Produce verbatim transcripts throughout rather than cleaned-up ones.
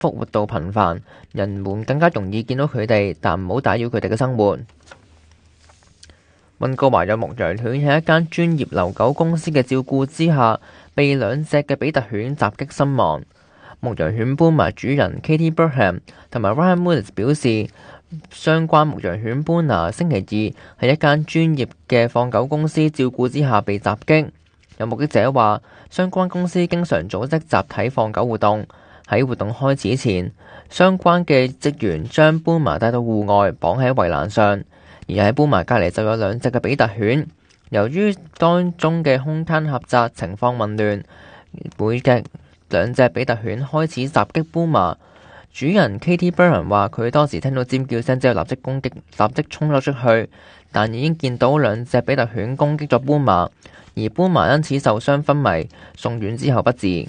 復活度頻繁，人們更加容易見到佢哋，但唔好打擾佢哋嘅生活。溫哥華有牧羊犬喺一間專業留狗公司嘅照顧之下，被兩隻嘅比特犬襲擊身亡。牧羊犬搬埋主人 Katie Burham 同埋 Ryan Willis 表示，相關牧羊犬搬拿星期二喺一間專業嘅放狗公司照顧之下被襲擊。有目擊者話，相關公司經常組織集體放狗活動，喺活動開始前，相關嘅職員將搬拿帶到戶外，綁喺圍欄上。而喺搬拿隔離就有兩隻嘅比特犬，由於當中嘅空間狹窄，情況混亂，每隻兩隻比特犬開始襲擊搬拿。主人 Katie Burham 話，佢當時聽到尖叫聲之後立即攻擊，立即衝咗出去，但已經見到兩隻比特犬攻擊咗搬拿，而搬拿因此受傷昏迷，送院之後不治。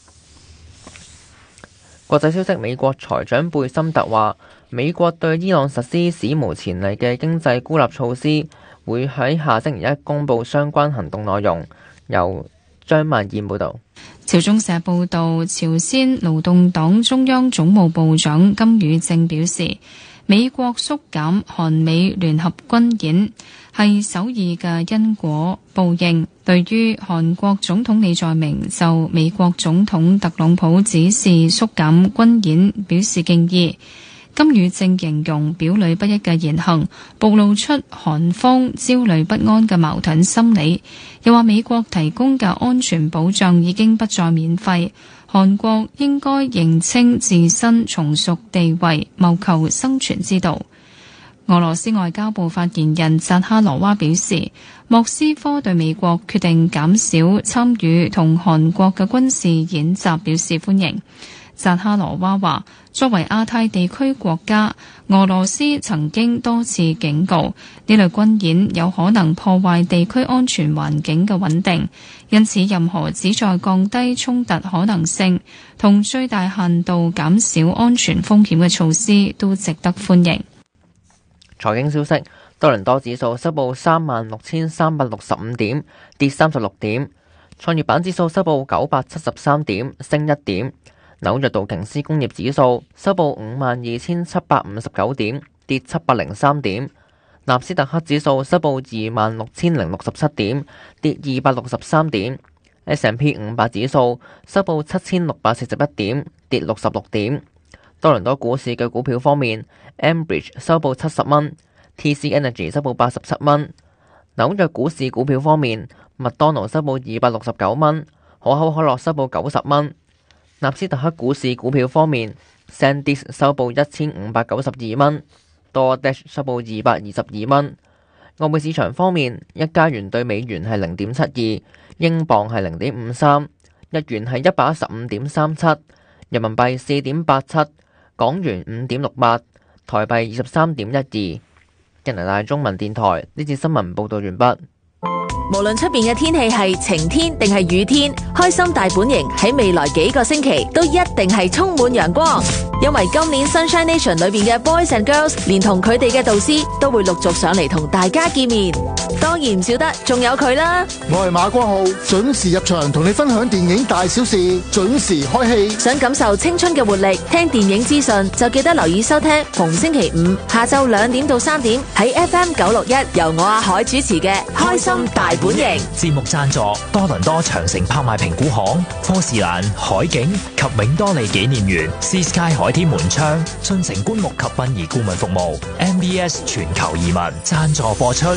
國際消息，美國財長貝森特話，美國對伊朗實施史無前例嘅經濟孤立措施，會喺下星期一公佈相關行動內容。由張曼燕報導。 朝中社報導，朝鮮勞動黨中央總務部長金宇正表示，美國縮減韓美聯合軍演係首爾嘅因果報應。對於韓國總統李在明就美國總統特朗普指示縮減軍演表示敬意，金宇正形容表裏不一嘅言行暴露出韓方焦慮不安嘅矛盾心理，又話美國提供嘅安全保障已經不再免費，韓國應該認清自身從屬地位，謀求生存之道。俄羅斯外交部發言人扎哈羅娃表示，莫斯科對美國決定減少參與同韓國嘅軍事演習表示歡迎。扎哈羅娃話，作為亞太地區國家，俄羅斯曾經多次警告呢類軍演有可能破壞地區安全環境嘅穩定，因此任何旨在降低衝突可能性同最大限度減少安全風險嘅措施都值得歡迎。 財經消息，多倫多指數收報三萬六千三百六十五點，跌三十六點；創業板指數收報九百七十三點，升一點；紐約道瓊斯工業指數收報五萬二千七百五十九點，跌七百零三點；納斯達克指數收報二萬六千零六十七點，跌二百六十三點；S and P 五百指數收報七千六百四十一點，跌六十六點。多倫多股市嘅股票方面 ，Ambridge 收報七十蚊 ，T C Energy 收報八十七蚊。紐約股市股票方面，麥當勞收報二百六十九蚊，可口可樂收報九十蚊。納斯達克股市股票方面 ，Sandisk 收報一千五百九十二蚊 ，DoorDash 收報二百二十二蚊。外匯市場方面，一加元對美元係零點七二，英鎊係零點五三，日元係一百一十五點三七，人民幣四點八七。港元五點六八，台幣二十三點一二。加拿大中文電台呢次新聞報道完畢。 無論出邊嘅天氣係晴天定係雨天，開心大本營喺未來幾個星期都一定係充滿陽光，因為今年 Sunshine Nation 裏邊嘅 Boys and Girls 連同佢哋嘅導師都會陸續上嚟同大家見面，當然唔少得仲有佢啦。 我係馬光浩，準時入場同你分享電影大小事，準時開戲。 想感受青春嘅活力，聽電影資訊就記得留意收聽逢星期五下晝兩點到三點喺 F M 九六一由我阿海主持嘅開心大本營。 節目贊助多倫多長城拍賣評估行、科士蘭海景及永多利紀念園、Sea Sky 海天門窗、進城棺木及殯儀顧問服務、M B S 全球移民贊助播出。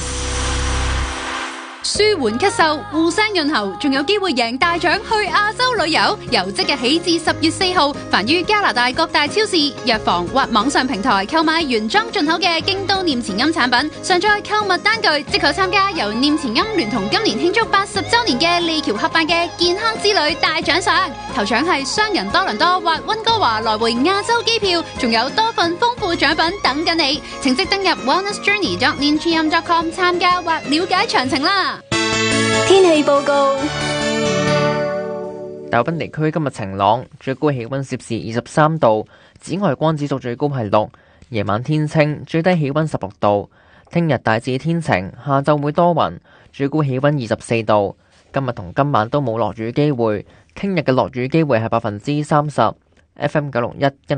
舒緩咳嗽、護聲潤喉，仲有機會贏大獎去亞洲旅遊。由即日起至十月四號，凡於加拿大各大超市、藥房或網上平台購買原裝進口嘅京都念慈菴產品，上載購物單據，即可參加由念慈菴聯同今年慶祝八十週年嘅利橋合辦嘅健康之旅大獎賞。頭獎係雙人多倫多或溫哥華來回亞洲機票，仲有多份豐富獎品等緊你。請即登入 wellness journey dot nichiam dot com 參加或了解詳情啦。 天氣報告： 大埔地區今日晴朗，最高氣溫攝氏二十三度，紫外光指數最高係六，夜晚天清，最低氣溫十六度。聽日大致天晴，下晝會多雲，最高氣溫二十四度。今日同今晚都冇落雨機會，聽日嘅落雨機會係百分之三十。 F M 九六一。